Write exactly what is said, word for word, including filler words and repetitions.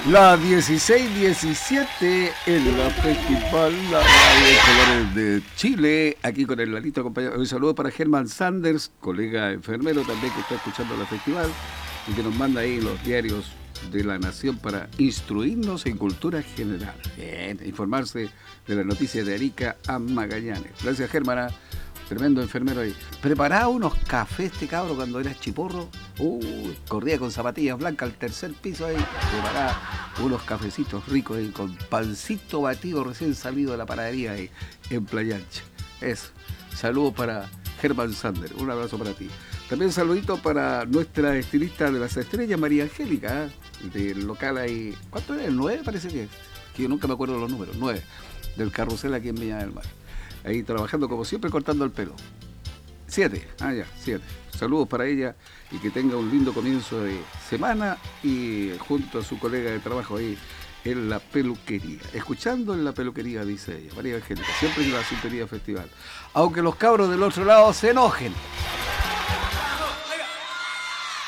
La dieciséis diecisiete en la Festival La Radio de Colores de Chile, aquí con el Lalito acompañado. Un saludo para Germán Sanders, colega enfermero también que está escuchando la festival y que nos manda ahí los diarios de la Nación para instruirnos en cultura general. Bien, informarse de las noticias de Arica a Magallanes. Gracias, Germán. Tremendo enfermero ahí. Preparaba unos cafés este cabro cuando era chiporro. Uh, corría con zapatillas blancas al tercer piso ahí. Preparaba unos cafecitos ricos ahí con pancito batido recién salido de la panadería ahí en Playa Ancha. Eso. Saludos para Germán Sander. Un abrazo para ti. También un saludito para nuestra estilista de las estrellas, María Angélica, ¿eh? Del local ahí. ¿Cuánto era? ¿El nueve parece que? Que yo nunca me acuerdo los números. nueve. Del carrusel aquí en Viña del Mar. Ahí trabajando como siempre, cortando el pelo. Siete, ah ya, siete. Saludos para ella y que tenga un lindo comienzo de semana y junto a su colega de trabajo ahí en la peluquería. Escuchando en la peluquería, dice ella, María Angélica, siempre en la sintonía festival. Aunque los cabros del otro lado se enojen,